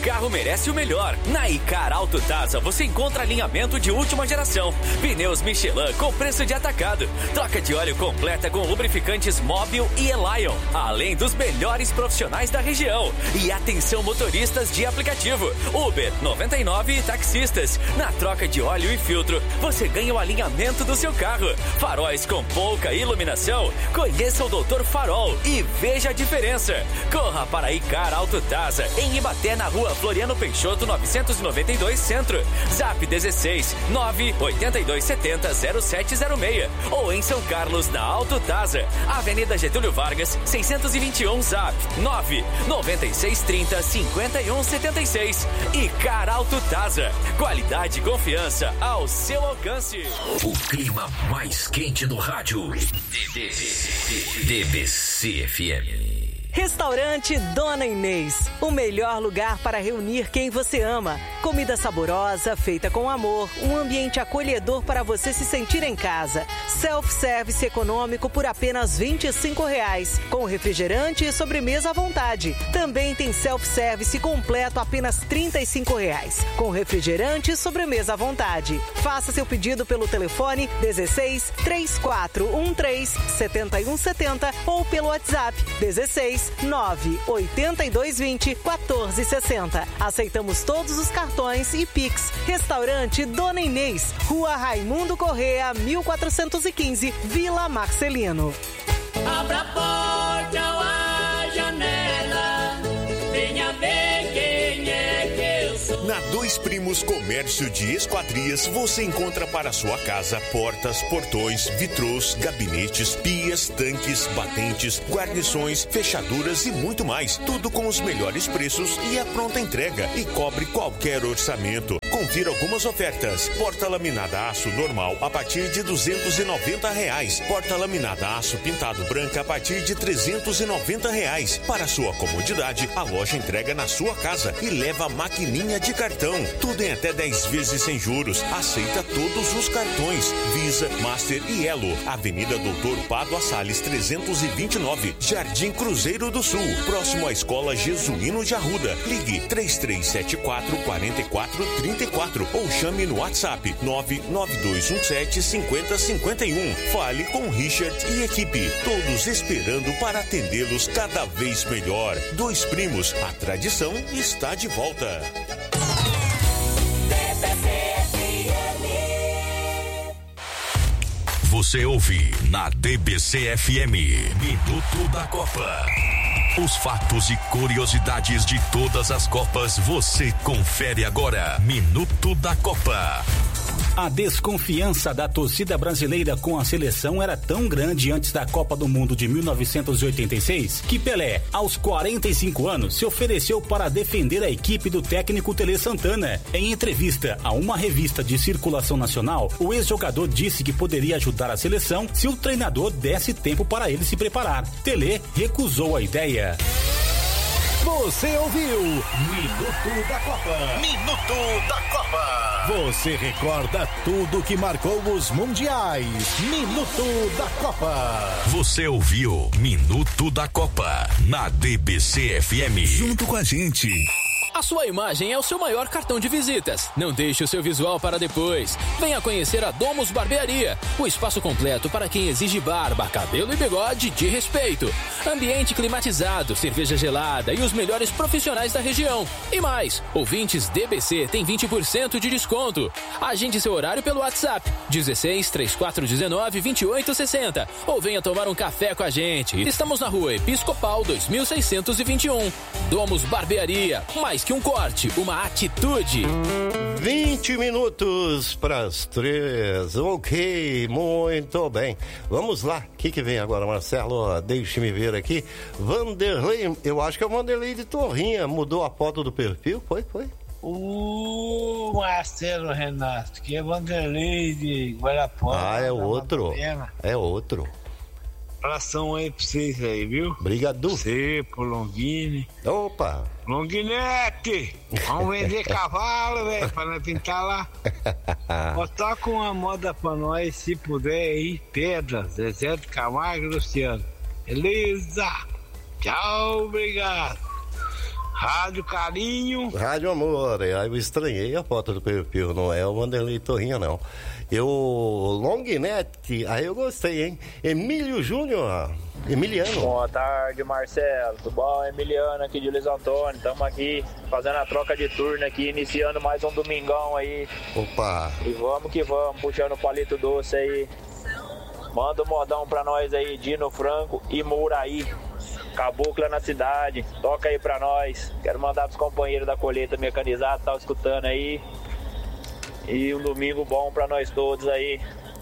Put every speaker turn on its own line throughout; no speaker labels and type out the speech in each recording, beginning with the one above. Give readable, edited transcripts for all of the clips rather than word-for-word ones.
Carro merece o melhor. Na Icare Auto Taza você encontra alinhamento de última geração, pneus Michelin com preço de atacado, troca de óleo completa com lubrificantes Mobil e Elion, além dos melhores profissionais da região. E atenção motoristas de aplicativo, Uber, 99 e taxistas. Na troca de óleo e filtro, você ganha o alinhamento do seu carro. Faróis com pouca iluminação. Conheça o Dr. Farol e veja a diferença. Corra para a Icare Auto Taza, em Ibaté, na rua Floriano Peixoto 992 Centro. Zap 16 98270 0706. Ou em São Carlos, na Auto Taza, Avenida Getúlio Vargas 621. Zap 99630 5176. Icare Auto Taza, qualidade e confiança ao seu alcance.
O clima mais quente do rádio. DBC FM.
Restaurante Dona Inês, o melhor lugar para reunir quem você ama. Comida saborosa, feita com amor, um ambiente acolhedor para você se sentir em casa. Self-service econômico por apenas R$25, com refrigerante e sobremesa à vontade. Também tem self-service completo apenas R$35, com refrigerante e sobremesa à vontade. Faça seu pedido pelo telefone 16 3413 7170 ou pelo WhatsApp 16 98220 1460. Aceitamos todos os cartões e Pix. Restaurante Dona Inês, Rua Raimundo Correa, 1415, Vila Marcelino.
Abra a porta ou a janela, venha ver quem é que eu sou.
Na Dois Primos Comércio de Esquadrias, você encontra para sua casa portas, portões, vitrôs, gabinetes, pias, tanques, batentes, guarnições, fechaduras e muito mais. Tudo com os melhores preços e a pronta entrega. E cobre qualquer orçamento. Confira algumas ofertas. Porta laminada aço normal a partir de R$290. Porta laminada aço pintado branca a partir de R$390. Para sua comodidade, a loja entrega na sua casa e leva a maquininha de cartão. Tudo em até 10 vezes sem juros. Aceita todos os cartões. Visa, Master e Elo. Avenida Doutor Pádua Salles 329, Jardim Cruzeiro do Sul, próximo à Escola Jesuíno de Arruda. Ligue 3374-4434 ou chame no WhatsApp 992175051. Fale com Richard e equipe. Todos esperando para atendê-los cada vez melhor. Dois Primos, a tradição está de volta.
Você ouve na DBC FM, Minuto da Copa. Os fatos e curiosidades de todas as Copas você confere agora. Minuto da Copa.
A desconfiança da torcida brasileira com a seleção era tão grande antes da Copa do Mundo de 1986 que Pelé, aos 45 anos, se ofereceu para defender a equipe do técnico Tele Santana. Em entrevista a uma revista de circulação nacional, o ex-jogador disse que poderia ajudar a seleção se o treinador desse tempo para ele se preparar. Tele recusou a ideia.
Você ouviu Minuto da Copa. Minuto da Copa. Você recorda tudo que marcou os mundiais. Minuto da Copa.
Você ouviu Minuto da Copa na DBC FM.
Junto com a gente.
A sua imagem é o seu maior cartão de visitas. Não deixe o seu visual para depois. Venha conhecer a Domus Barbearia, o espaço completo para quem exige barba, cabelo e bigode de respeito. Ambiente climatizado, cerveja gelada e os melhores profissionais da região. E mais, ouvintes DBC têm 20% de desconto. Agende seu horário pelo WhatsApp 16 3419 2860 ou venha tomar um café com a gente. Estamos na Rua Episcopal 2621. Domus Barbearia, mais que um corte, uma atitude.
20 minutos para as 3. Ok, muito bem. Vamos lá. O que vem agora, Marcelo? Deixe-me ver aqui. Vanderlei, eu acho que é o Vanderlei de Torrinha. Mudou a foto do perfil? Foi?
Marcelo Renato, que é Vanderlei de Guarapó.
É outro. É outro.
Abração aí pra vocês aí, viu?
Obrigado.
Você, pro Longini.
Opa!
Longuinete! Vamos vender cavalo, velho, pra nós pintar lá. Toca uma moda pra nós, se puder aí. Pedra, Zezé de Camargo e Luciano. Beleza? Tchau, obrigado. Rádio Carinho.
Rádio Amor. Aí eu estranhei a foto do perfil, não é o Vanderlei Torrinha, não. Longnet, aí eu gostei, hein? Emílio Júnior. Emiliano.
Boa tarde, Marcelo. Tudo bom? Emiliano aqui de Luiz Antônio. Estamos aqui fazendo a troca de turno aqui, iniciando mais um domingão aí.
Opa!
E vamos que vamos, puxando o palito doce aí. Manda um modão pra nós aí, Dino Franco e Mouraí. Cabocla na cidade. Toca aí pra nós. Quero mandar pros companheiros da colheita mecanizada, tá escutando aí. E um domingo bom pra nós todos aí.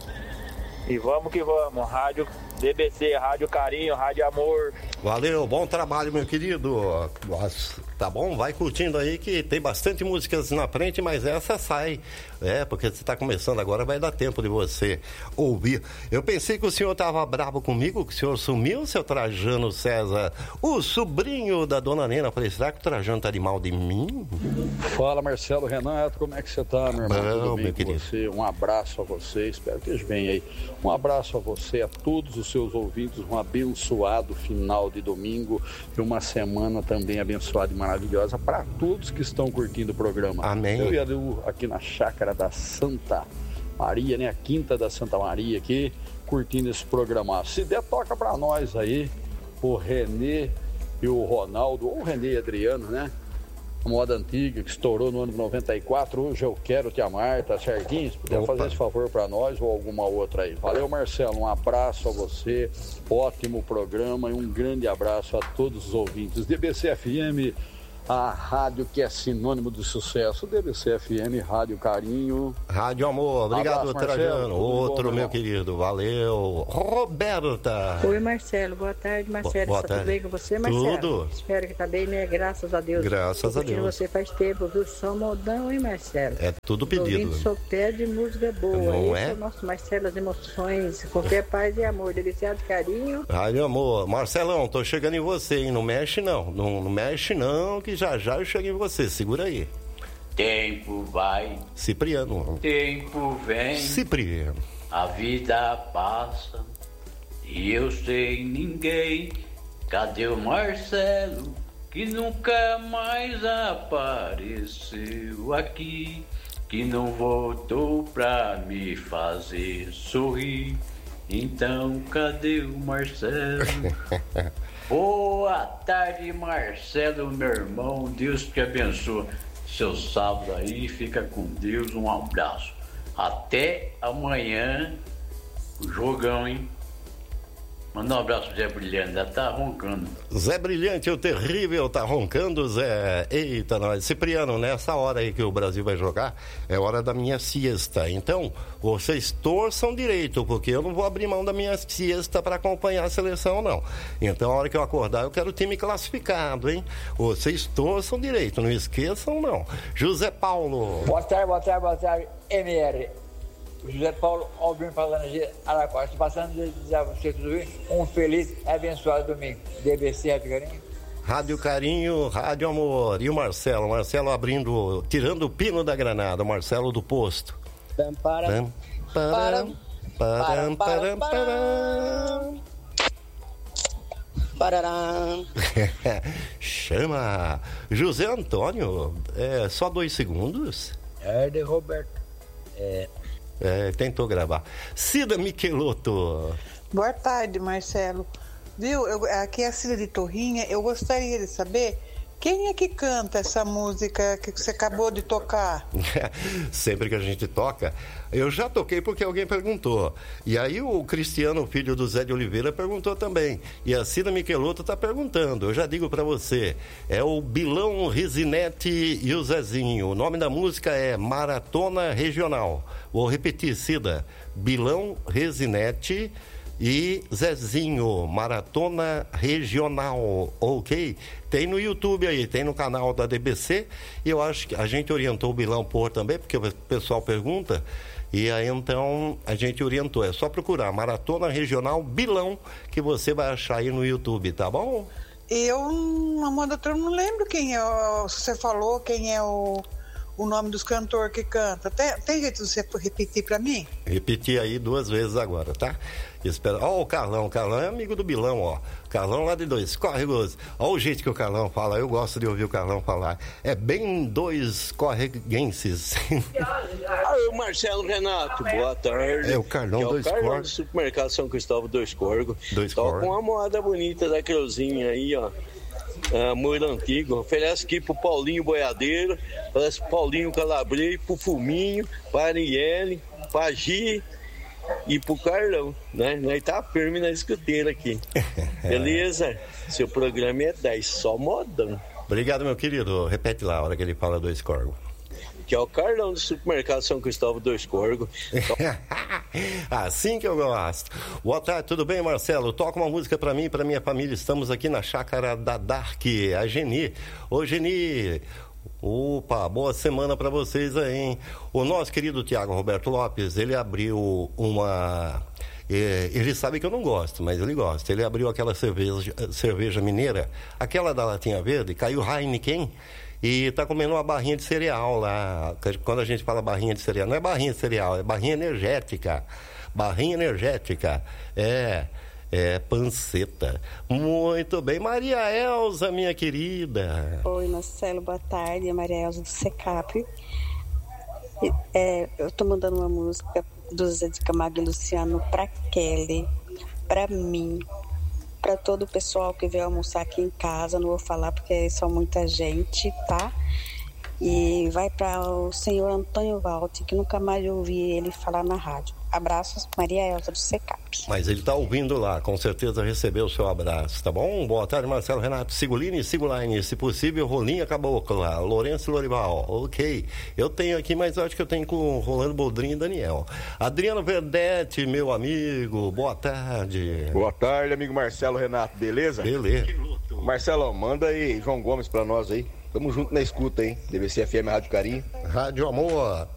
E vamos que vamos. Rádio DBC, Rádio Carinho, Rádio Amor.
Valeu, bom trabalho, meu querido. Tá bom? Vai curtindo aí que tem bastante músicas na frente, mas essa sai. Porque você tá começando agora, vai dar tempo de você ouvir. Eu pensei que o senhor tava bravo comigo, que o senhor sumiu, seu Trajano César, o sobrinho da dona Nena. Eu falei, será que o Trajano tá de mal de mim?
Fala, Marcelo Renato, como é que você tá, meu irmão? Tudo bem com você? Um abraço a você, espero que eles venham aí. Um abraço a você, a todos os seus ouvintes, um abençoado final de domingo e uma semana também abençoada e maravilhosa para todos que estão curtindo o programa.
Amém.
Eu e a Lu aqui na chácara da Santa Maria, né? A Quinta da Santa Maria aqui, curtindo esse programa. Se der, toca para nós aí, o Renê e o Ronaldo, ou o Renê e Adriano, né? A moda antiga que estourou no ano de 94, Hoje Eu Quero Te Amar, tá certinho? Se puder fazer esse favor para nós ou alguma outra aí. Valeu, Marcelo, um abraço a você, ótimo programa e um grande abraço a todos os ouvintes. DBC FM, a rádio que é sinônimo de sucesso. DBC FM, Rádio Carinho.
Rádio Amor, obrigado, Trajano. Outro, meu querido, valeu. Roberta.
Oi, Marcelo, boa tarde, Marcelo.
Boa tarde.
Tudo bem com você, Marcelo?
Tudo.
Espero que tá bem, né? Graças a Deus.
Graças a Deus.
Você faz tempo, viu? Só modão, hein, Marcelo?
É tudo pedido.
Sou pé de música boa.
Não
Esse
é?
é o nosso Marcelo, as emoções, com fé, paz e amor. Deliciado carinho.
Rádio Amor. Marcelão, tô chegando em você, hein? Não mexe não. Não mexe não, que já eu chego em você. Segura aí.
Tempo vai.
Cipriano.
Tempo vem.
Cipriano.
A vida passa e eu sem ninguém. Cadê o Marcelo que nunca mais apareceu aqui? Que não voltou pra me fazer sorrir. Então cadê o Marcelo? Boa tarde, Marcelo, meu irmão. Deus te abençoe. Seu sábado aí, fica com Deus. Um abraço. Até amanhã. Jogão, hein? Manda um abraço pro Zé Brilhante, ainda tá roncando.
Zé Brilhante, o terrível, tá roncando, Zé. Eita, nós. Cipriano, nessa hora aí que o Brasil vai jogar, é hora da minha siesta. Então, vocês torçam direito, porque eu não vou abrir mão da minha siesta para acompanhar a seleção, não. Então, a hora que eu acordar, eu quero o time classificado, hein? Vocês torçam direito, não esqueçam, não. José Paulo.
Boa tarde, MR. José Paulo Albino falando de Araquara. Estou passando a dizer a você tudo um feliz e abençoado domingo. DBC, Rádio Carinho.
Rádio Carinho, Rádio Amor. E o Marcelo? Marcelo abrindo, tirando o pino da granada. Marcelo do posto. Chama. José Antônio, só 2 segundos?
De Roberto.
Tentou gravar. Cida Michelotto.
Boa tarde, Marcelo. Viu, aqui é a Cida de Torrinha. Eu gostaria de saber quem é que canta essa música que você acabou de tocar.
Sempre que a gente toca, eu já toquei porque alguém perguntou. E aí o Cristiano, filho do Zé de Oliveira, perguntou também. E a Cida Michelotto está perguntando. Eu já digo para você, é o Bilão, Rizinete e o Zezinho. O nome da música é Maratona Regional. Vou repetir, Cida. Bilão, Rizinete e Zezinho, Maratona Regional, ok? Tem no YouTube aí, tem no canal da DBC, e eu acho que a gente orientou o Bilão por também, porque o pessoal pergunta, e aí então a gente orientou, é só procurar Maratona Regional Bilão, que você vai achar aí no YouTube, tá bom?
Eu, Amanda, eu não lembro quem é, você falou quem é o o nome dos cantores que canta. Tem jeito de você repetir pra mim?
Repetir aí 2 vezes agora, tá? Espera. Ó, o Carlão é amigo do Bilão, ó. Carlão lá de Dois Córregos. Ó o jeito que o Carlão fala, eu gosto de ouvir o Carlão falar. É bem Dois Correguenses.
Aí, Marcelo Renato, boa tarde.
É o Carlão Dois Córregos.
Carlão do Supermercado São Cristóvão Dois Córregos. Toca uma moda bonita da Creuzinha aí, ó. Amor antigo, oferece aqui pro Paulinho Boiadeiro, oferece pro Paulinho Calabreiro, pro Fuminho, pra Arielle, pra Gi e pro Carlão, né? Nós tá firme na escuteira aqui. Beleza? Seu programa é 10, só modão.
Obrigado, meu querido. Repete lá a hora que ele fala Dois Córregos.
Que é o Carlão do Supermercado São Cristóvão Dois Córregos.
Assim que eu gosto. Boa tarde, tudo bem, Marcelo? Toca uma música pra mim e pra minha família. Estamos aqui na chácara da Dark, a Geni. Ô, Geni, opa, boa semana pra vocês aí, hein? O nosso querido Tiago Roberto Lopes, ele abriu uma... Ele sabe que eu não gosto, mas ele gosta. Ele abriu aquela cerveja mineira, aquela da latinha verde, caiu Heineken, e tá comendo uma barrinha de cereal lá. Quando a gente fala barrinha de cereal, não é barrinha de cereal, é barrinha energética. Barrinha energética. É panceta. Muito bem. Maria Elza, minha querida.
Oi, Marcelo, boa tarde. É Maria Elza do Secap. Eu tô mandando uma música do Zé de Camargo e Luciano pra Kelly, pra mim, pra todo o pessoal que veio almoçar aqui em casa. Não vou falar porque são muita gente, tá? E vai para o senhor Antônio Valti, que nunca mais ouvi ele falar na rádio. Abraços, Maria Elza do Secap.
Mas ele tá ouvindo lá, com certeza recebeu o seu abraço, tá bom? Boa tarde, Marcelo Renato, Sigolini, Sigolaine, se possível, Rolinha Cabocla, Lourenço Lorival, ok. Eu tenho aqui, mas eu acho que eu tenho com Rolando Boldrin e Daniel. Adriano Verdete, meu amigo, boa tarde.
Boa tarde, amigo Marcelo Renato, beleza?
Beleza.
Marcelo, manda aí João Gomes pra nós aí. Tamo junto na escuta, hein? DBC FM Rádio Carinho.
Rádio Amor.